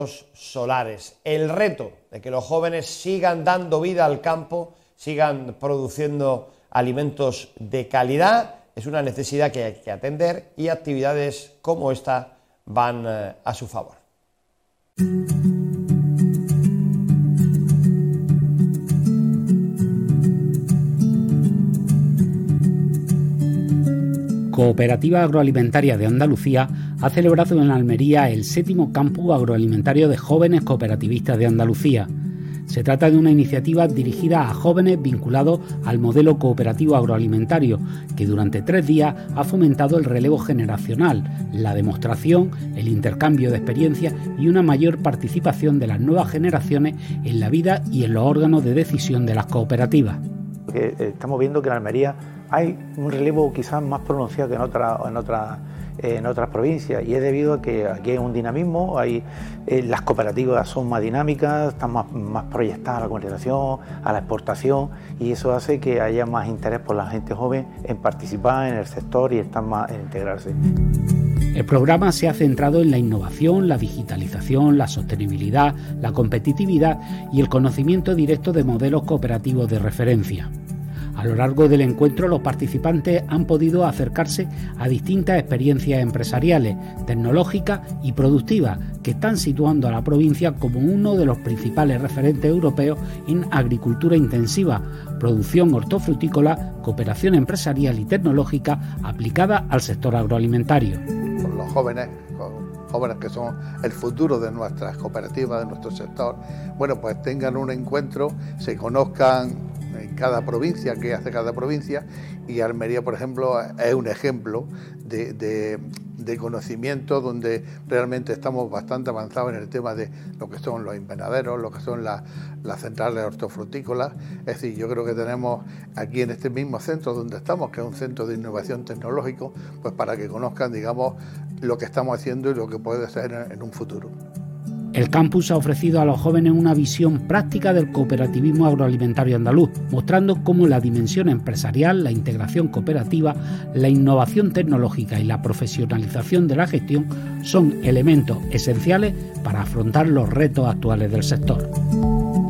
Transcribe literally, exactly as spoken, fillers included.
solares. El reto de que los jóvenes sigan dando vida al campo, sigan produciendo alimentos de calidad, es una necesidad que hay que atender y actividades como esta van eh, a su favor. Cooperativa Agroalimentaria de Andalucía ha celebrado en Almería el séptimo Campus Agroalimentario de Jóvenes Cooperativistas de Andalucía. Se trata de una iniciativa dirigida a jóvenes vinculados al modelo cooperativo agroalimentario, que durante tres días ha fomentado el relevo generacional, la demostración, el intercambio de experiencias y una mayor participación de las nuevas generaciones en la vida y en los órganos de decisión de las cooperativas. Estamos viendo que en Almería hay un relevo quizás más pronunciado que en otras en otra, en otras provincias, y es debido a que aquí hay un dinamismo, hay, eh, las cooperativas son más dinámicas, están más, más proyectadas a la comercialización, a la exportación, y eso hace que haya más interés por la gente joven en participar en el sector y estar más en integrarse. El programa se ha centrado en la innovación, la digitalización, la sostenibilidad, la competitividad y el conocimiento directo de modelos cooperativos de referencia. A lo largo del encuentro, los participantes han podido acercarse a distintas experiencias empresariales, tecnológicas y productivas que están situando a la provincia como uno de los principales referentes europeos en agricultura intensiva, producción hortofrutícola, cooperación empresarial y tecnológica aplicada al sector agroalimentario. Los jóvenes, jóvenes que son el futuro de nuestras cooperativas, de nuestro sector, bueno, pues tengan un encuentro, se conozcan en cada provincia, qué hace cada provincia, y Almería, por ejemplo, es un ejemplo de, de, de conocimiento donde realmente estamos bastante avanzados en el tema de lo que son los invernaderos, lo que son las, las centrales hortofrutícolas. Es decir, yo creo que tenemos aquí en este mismo centro donde estamos, que es un centro de innovación tecnológico, pues para que conozcan, digamos, lo que estamos haciendo y lo que puede ser en, en un futuro. El campus ha ofrecido a los jóvenes una visión práctica del cooperativismo agroalimentario andaluz, mostrando cómo la dimensión empresarial, la integración cooperativa, la innovación tecnológica y la profesionalización de la gestión son elementos esenciales para afrontar los retos actuales del sector.